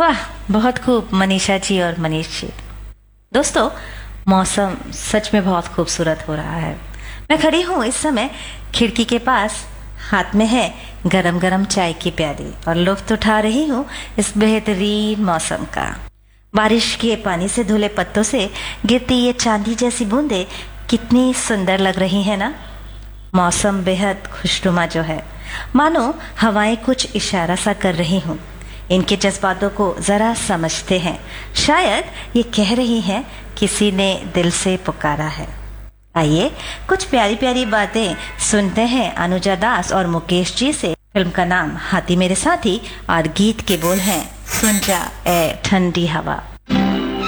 वाह, बहुत खूब मनीषा जी और मनीष जी। दोस्तों, मौसम सच में बहुत खूबसूरत हो रहा है। मैं खड़ी हूँ इस समय खिड़की के पास, हाथ में है गरम गरम चाय की प्याली और लुत्फ उठा रही हूँ इस बेहतरीन मौसम का। बारिश के पानी से धुले पत्तों से गिरती ये चांदी जैसी बूंदें कितनी सुंदर लग रही है ना। मौसम बेहद खुशनुमा जो है, मानो हवाएं कुछ इशारा सा कर रही हूँ। इनके जज्बातों को जरा समझते हैं, शायद ये कह रही हैं किसी ने दिल से पुकारा है। आइए कुछ प्यारी प्यारी बातें सुनते हैं अनुजा दास और मुकेश जी से। फिल्म का नाम हाथी मेरे साथी और गीत के बोल हैं सुन जा ए ठंडी हवा।